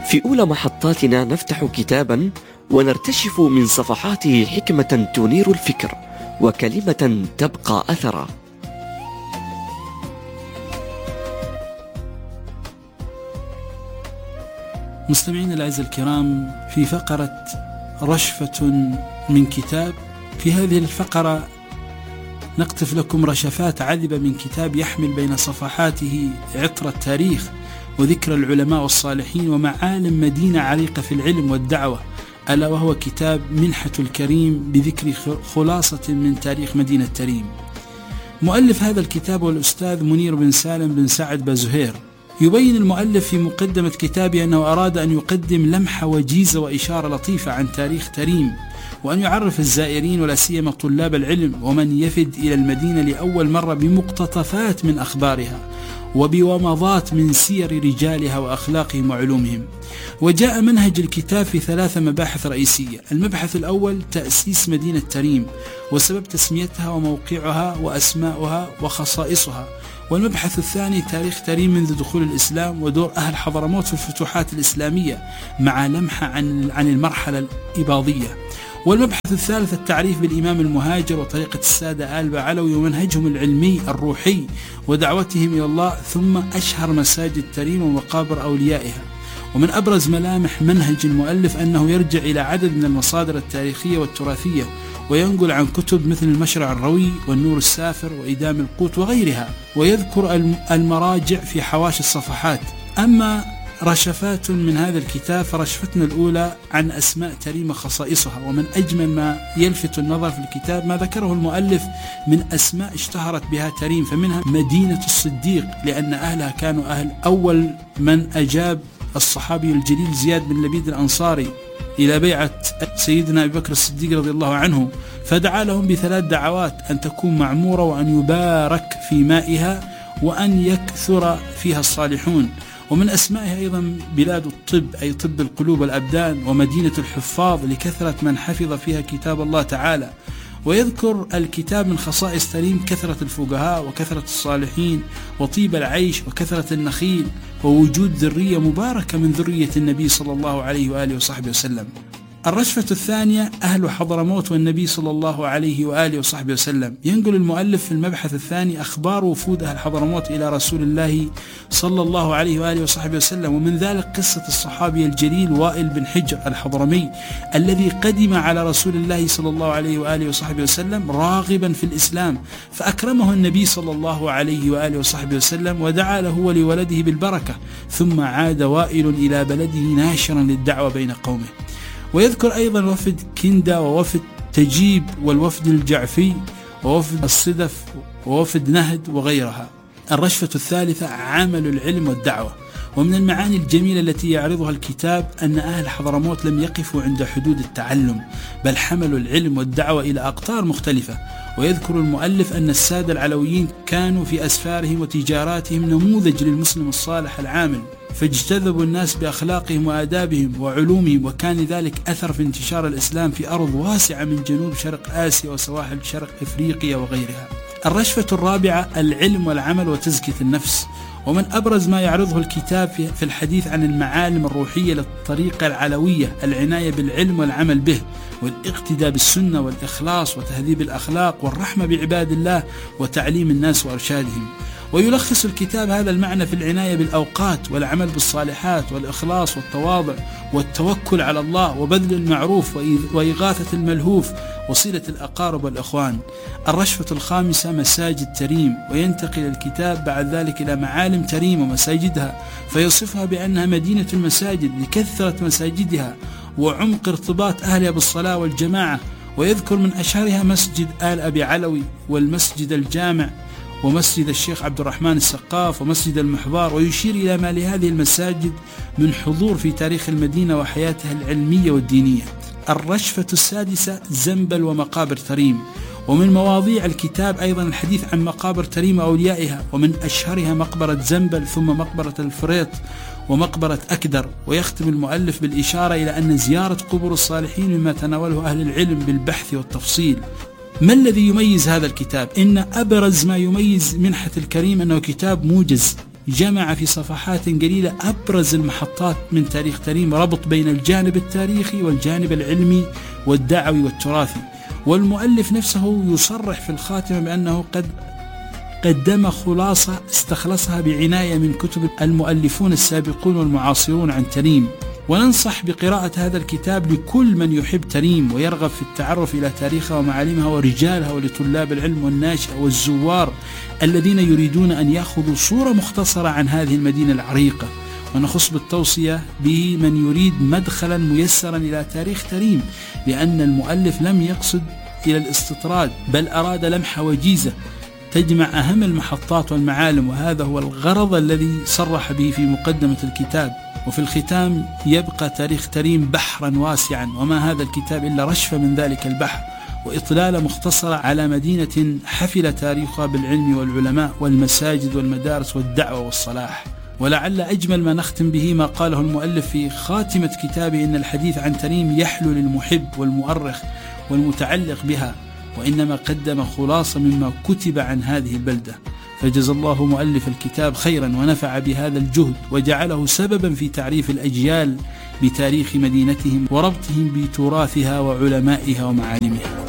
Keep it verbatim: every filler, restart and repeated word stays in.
في أولى محطاتنا نفتح كتابا ونرتشف من صفحاته حكمة تنير الفكر وكلمة تبقى أثرا. مستمعين الأعزاء الكرام، في فقرة رشفة من كتاب. في هذه الفقرة نقطف لكم رشفات عذبة من كتاب يحمل بين صفحاته عطر التاريخ وذكر العلماء والصالحين ومعالم مدينة عريقة في العلم والدعوة، ألا وهو كتاب منحة الكريم بذكر خلاصة من تاريخ مدينة تريم. مؤلف هذا الكتاب هو الأستاذ منير بن سالم بن سعد بازهير. يبين المؤلف في مقدمة كتابه أنه أراد أن يقدم لمحة وجيزة وإشارة لطيفة عن تاريخ تريم، وأن يعرف الزائرين ولا سيما طلاب العلم ومن يفد إلى المدينة لأول مرة بمقتطفات من أخبارها وبومضات من سير رجالها وأخلاقهم وعلومهم. وجاء منهج الكتاب في ثلاث مباحث رئيسية. المبحث الأول تأسيس مدينة تريم وسبب تسميتها وموقعها وأسماؤها وخصائصها. والمبحث الثاني تاريخ تريم منذ دخول الإسلام ودور أهل حضرموت في الفتوحات الإسلامية مع لمحة عن عن المرحلة الإباضية. والمبحث الثالث التعريف بالإمام المهاجر وطريقة السادة آل بعلوي ومنهجهم العلمي الروحي ودعوتهم إلى الله، ثم أشهر مساجد تريم ومقابر أوليائها. ومن أبرز ملامح منهج المؤلف أنه يرجع إلى عدد من المصادر التاريخية والتراثية وينقل عن كتب مثل المشرع الروي والنور السافر وإدام القوت وغيرها، ويذكر المراجع في حواشي الصفحات. أما رشفات من هذا الكتاب فرشفتنا الأولى عن أسماء تريم وخصائصها. ومن أجمل ما يلفت النظر في الكتاب ما ذكره المؤلف من أسماء اشتهرت بها تريم، فمنها مدينة الصديق لأن أهلها كانوا أهل أول من أجاب الصحابي الجليل زياد بن لبيد الأنصاري إلى بيعة سيدنا أبي بكر الصديق رضي الله عنه، فدعا لهم بثلاث دعوات: أن تكون معمورة، وأن يبارك في مائها، وأن يكثر فيها الصالحون. ومن أسمائها أيضا بلاد الطب أي طب القلوب والأبدان، ومدينة الحفاظ لكثرة من حفظ فيها كتاب الله تعالى. ويذكر الكتاب من خصائص تريم كثرة الفقهاء وكثرة الصالحين وطيب العيش وكثرة النخيل ووجود ذرية مباركة من ذرية النبي صلى الله عليه وآله وصحبه وسلم. الرشفة الثانية أهل حضرموت والنبي صلى الله عليه وآله وصحبه وسلم. ينقل المؤلف في المبحث الثاني أخبار وفود أهل حضرموت إلى رسول الله صلى الله عليه وآله وصحبه وسلم، ومن ذلك قصة الصحابي الجليل وائل بن حجر الحضرمي الذي قدم على رسول الله صلى الله عليه وآله وصحبه وسلم راغبا في الإسلام، فأكرمه النبي صلى الله عليه وآله وصحبه وسلم ودعا له ولولده بالبركة، ثم عاد وائل إلى بلده ناشرا للدعوة بين قومه. ويذكر أيضا وفد كندة ووفد تجيب والوفد الجعفي ووفد الصدف ووفد نهد وغيرها. الرشفة الثالثة عمل العلم والدعوة. ومن المعاني الجميلة التي يعرضها الكتاب أن أهل حضرموت لم يقفوا عند حدود التعلم، بل حملوا العلم والدعوة إلى أقطار مختلفة. ويذكر المؤلف أن السادة العلويين كانوا في أسفارهم وتجاراتهم نموذج للمسلم الصالح العامل، فاجتذبوا الناس بأخلاقهم وآدابهم وعلومهم، وكان ذلك أثر في انتشار الإسلام في أرض واسعة من جنوب شرق آسيا وسواحل شرق إفريقيا وغيرها. الرشفة الرابعة العلم والعمل وتزكية النفس. ومن أبرز ما يعرضه الكتاب في الحديث عن المعالم الروحية للطريقة العلوية العناية بالعلم والعمل به، والاقتداء بالسنة والإخلاص وتهذيب الأخلاق والرحمة بعباد الله وتعليم الناس وإرشادهم. ويلخص الكتاب هذا المعنى في العناية بالأوقات والعمل بالصالحات والإخلاص والتواضع والتوكل على الله وبذل المعروف وإغاثة الملهوف وصلة الأقارب والإخوان. الرشفة الخامسة مساجد تريم. وينتقل الكتاب بعد ذلك إلى معالم تريم ومساجدها، فيصفها بأنها مدينة المساجد لكثرة مساجدها وعمق ارتباط أهلها بالصلاة والجماعة. ويذكر من أشهرها مسجد آل أبي علوي والمسجد الجامع ومسجد الشيخ عبد الرحمن السقاف ومسجد المحضار، ويشير إلى ما لهذه المساجد من حضور في تاريخ المدينة وحياتها العلمية والدينية. الرشفة السادسة زنبل ومقابر تريم. ومن مواضيع الكتاب أيضا الحديث عن مقابر تريم وأوليائها، ومن أشهرها مقبرة زنبل ثم مقبرة الفريط ومقبرة أكدر. ويختم المؤلف بالإشارة إلى أن زيارة قبور الصالحين مما تناوله أهل العلم بالبحث والتفصيل. ما الذي يميز هذا الكتاب؟ إن أبرز ما يميز منحة الكريم أنه كتاب موجز جمع في صفحات قليلة أبرز المحطات من تاريخ تريم، ربط بين الجانب التاريخي والجانب العلمي والدعوي والتراثي. والمؤلف نفسه يصرح في الخاتمة بأنه قد قدم خلاصة استخلصها بعناية من كتب المؤلفون السابقون والمعاصرون عن تريم. وننصح بقراءة هذا الكتاب لكل من يحب تريم ويرغب في التعرف إلى تاريخها ومعالمها ورجالها، ولطلاب العلم والناشئة والزوار الذين يريدون أن يأخذوا صورة مختصرة عن هذه المدينة العريقة. ونخص بالتوصية به من يريد مدخلا ميسرا إلى تاريخ تريم، لأن المؤلف لم يقصد إلى الاستطراد، بل أراد لمحة وجيزة تجمع أهم المحطات والمعالم، وهذا هو الغرض الذي صرح به في مقدمة الكتاب. وفي الختام يبقى تاريخ تريم بحرا واسعا، وما هذا الكتاب إلا رشفة من ذلك البحر، وإطلالة مختصرة على مدينة حفل تاريخها بالعلم والعلماء والمساجد والمدارس والدعوة والصلاح. ولعل أجمل ما نختم به ما قاله المؤلف في خاتمة كتابه: إن الحديث عن تريم يحلو للمحب والمؤرخ والمتعلق بها، وإنما قدم خلاصة مما كتب عن هذه البلدة. فجزا الله مؤلف الكتاب خيرا ونفع بهذا الجهد، وجعله سببا في تعريف الأجيال بتاريخ مدينتهم وربطهم بتراثها وعلمائها ومعالمها.